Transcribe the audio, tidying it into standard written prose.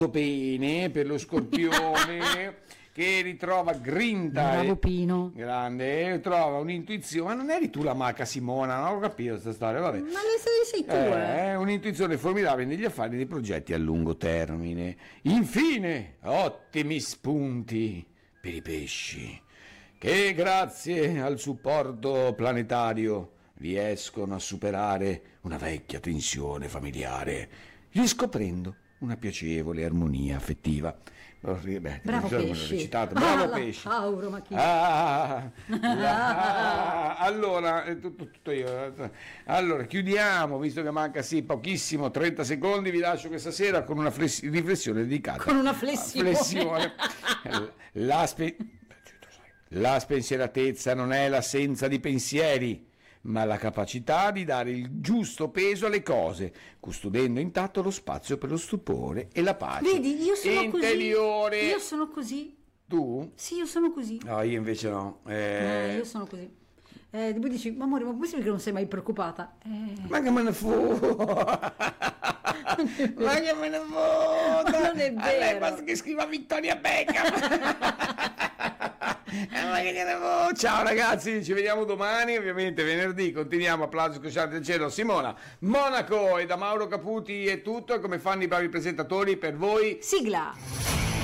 bene per lo Scorpione che ritrova grinta. Bravo Pino. Grande, trova un'intuizione. Ma non eri tu la maca Simona? Non ho capito questa storia, vabbè. Ma sei tu, Un'intuizione formidabile negli affari e nei progetti a lungo termine. Infine, ottimi spunti per i pesci, che grazie al supporto planetario riescono a superare una vecchia tensione familiare, riscoprendo una piacevole armonia affettiva. Bravo pesci. Recitato. Bravo pesci. Tauro, ma chi? Allora, tutto io. Allora, chiudiamo, visto che manca pochissimo, 30 secondi, vi lascio questa sera con una riflessione dedicata. Con una flessione. La spensieratezza non è l'assenza di pensieri, ma la capacità di dare il giusto peso alle cose, custodendo intatto lo spazio per lo stupore e la pace. Vedi, io sono interiore. Così. Io sono così. Tu? Sì, io sono così. No, io invece no. Io sono così. Poi dici, ma amore, ma questo perché non sei mai preoccupata? Ma che me ne foto? Ma che me ne foto? Non è vero. A lei basta che scriva Vittoria Beckham. Ciao ragazzi, ci vediamo domani, ovviamente venerdì. Continuiamo, applausi scroscianti del cielo. Simona Monaco, e da Mauro Caputi è tutto. E come fanno i bravi presentatori, per voi sigla.